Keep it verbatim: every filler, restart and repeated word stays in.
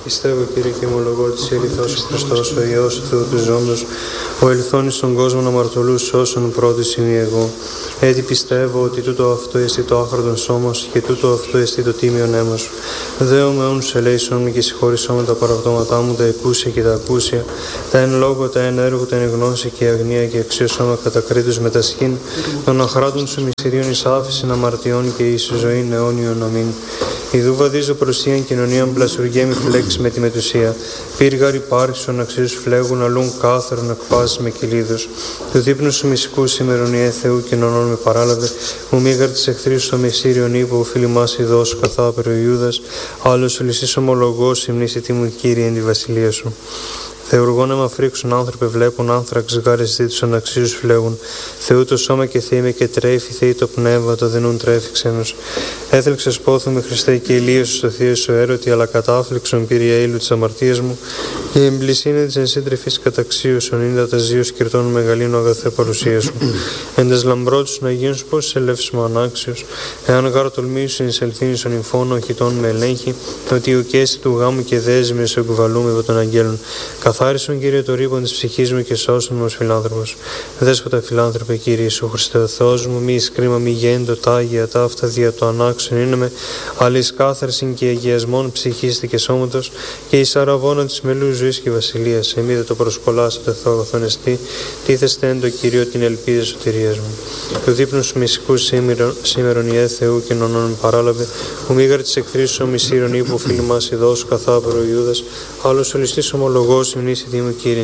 Πιστεύω, Κύριε, και ομολογώ ότι είσαι ηλιθός ο Χριστός, ο Υιός του Θεού του ζώντος, ο ελθόν εις τον κόσμο αμαρτωλούς σώσον πρώτης ημί εγώ. Έτσι πιστεύω ότι τούτο αυτό εστί το άχροντον σώμος και τούτο αυτό εστί το τίμιον αίμα σου. Δέω με όν σε ελέησον με και συγχωρήσον με τα παραπτώματά μου, τα εκούσια και τα ακούσια, τα εν λόγω, τα εν έργο, τα εν γνώση και αγνία και αξίωσον με κατακρίτους με τα σχήν, των αχράτων σου μυστηρίων εις άφησιν αμαρτιών και εις ζωήν αιώνιον αμήν. Ιδού βαδίζω προσίαν κοινωνίαν πλασουργέ μη φλέξ με τη μετουσία. Πύργαρ υπάρχουσον αξίους φλέγουν αλλούν κάθερον εκπάσεις με κυλίδους. Του δείπνου σου μυσικού σήμερον ιέ Θεού κοινωνών με παράλαβε. Μου μήγαρ της εχθρής στο μεσήριον ύπο, φίλοι μας ειδός καθάπερο Ιούδας. Άλλος ο λυσής ομολογός υμνήσει τι μου Κύριε εν τη βασιλεία σου. Θεουργών αίμα φρίξουν άνθρωπε βλέπουν, άνθραξ γάρες δίτουσαν αξίους φλέγουν. Θεού το σώμα και θύμε και τρέφει, Θεή το πνεύμα, το δενούν τρέφει ξένους. Έθελξες πόθου Χριστέ και ηλίωσου στο θείο σου έρωτη, αλλά κατάφληξον πήρε ήλου της αμαρτίας μου. Η εμπλησίνη της εν σύντρεφης καταξίωσον, είναι τα ταζίους κυρτών μεγαλύνου αγαθέ παρουσία σου. Εν τες λαμπρότους να γίνουν σου πώς ελεύσιμο ανάξιος. Εάν γάρ τολμήσουν εις ελθύνησον ημφώνο, οχητών με ελέγχει, ότι η ουκέση του γάμου και δέσμη σε εκβαλούμε από τον αγγέλων. Καθάρισον, Κύριε, το ρήπον της ψυχής μου και σώσον μου ως φιλάνθρωπος. Δέσποτα φιλάνθρωπε, Κύριε Ιησού Χριστέ ο Θεός μου, μη εις κρίμα, μη γέντο τάγια ταύτα δια το ανάξον είναι με, αλλά εις κάθαρσιν και αγιασμόν ψυχής και σώματος και εις αραβώνα της μελού ζωής και βασιλείας. Εμεί δεν το προσκολάσατε Θεό αγαθόν εστί, τίθεστε εν το Κυρίο την ελπίδα σωτηρίας μου. Του δείπνου σου μυσικού σήμερον ιέ Θεού και νονών παράλαβε, που μήγαρ της εχθρής σου ομισήρων ύπου φίλοι μας ειδός καθάπερο Ιούδας, άλλος ο ληστής ομολογός υμνήσει τι μου Κύριε